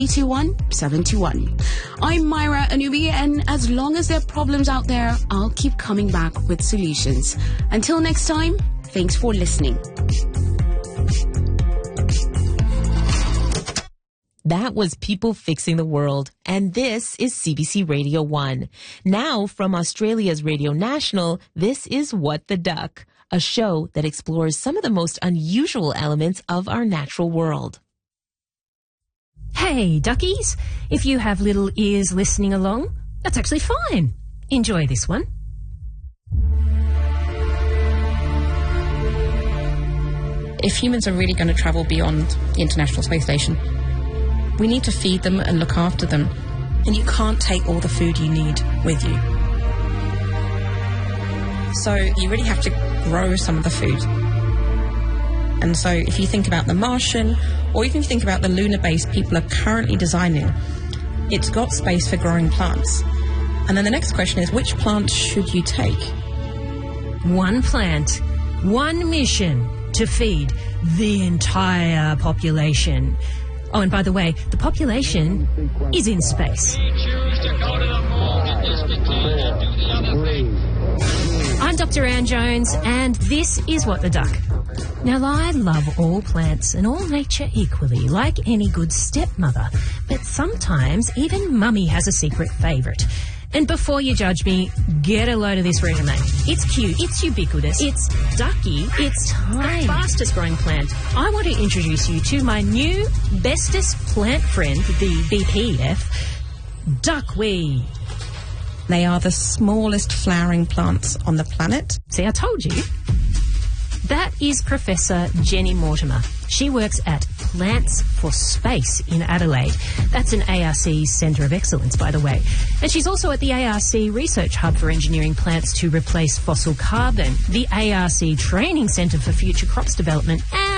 721. I'm Myra Anubi, and as long as there are problems out there, I'll keep coming back with solutions. Until next time, thanks for listening. That was People Fixing the World, and this is CBC Radio 1. Now, from Australia's Radio National, this is What the Duck, a show that explores some of the most unusual elements of our natural world. Hey, duckies, if you have little ears listening along, that's actually fine. Enjoy this one. If humans are really going to travel beyond the International Space Station, we need to feed them and look after them. And you can't take all the food you need with you. So you really have to grow some of the food. And so if you think about the Martian, or even if you think about the lunar base people are currently designing, it's got space for growing plants. And then the next question is, which plant should you take? One plant, one mission to feed the entire population. Oh, and by the way, the population is in space. I'm Dr. Anne Jones, and this is What the Duck. Now, I love all plants and all nature equally, like any good stepmother. But sometimes even Mummy has a secret favourite. And before you judge me, get a load of this resume. It's cute, it's ubiquitous, it's ducky, it's tiny. The fastest growing plant. I want to introduce you to my new bestest plant friend, the BPF, duckweed. They are the smallest flowering plants on the planet. See, I told you. That is Professor Jenny Mortimer. She works at Plants for Space in Adelaide. That's an ARC Centre of Excellence, by the way. And she's also at the ARC Research Hub for Engineering Plants to Replace Fossil Carbon, the ARC Training Centre for Future Crops Development, and